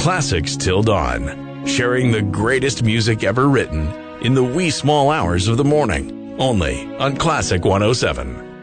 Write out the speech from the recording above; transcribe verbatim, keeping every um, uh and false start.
classics till dawn, sharing the greatest music ever written in the wee small hours of the morning, only on Classic one oh seven.